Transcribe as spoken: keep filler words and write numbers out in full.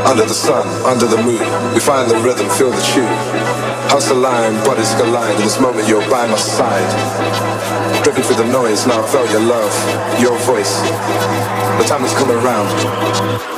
Under the sun, under the moon, we find the rhythm, feel the tune. Hearts align, bodies collide. In this moment you're by my side. Driven through the noise, now I felt your love, your voice. The time has come around.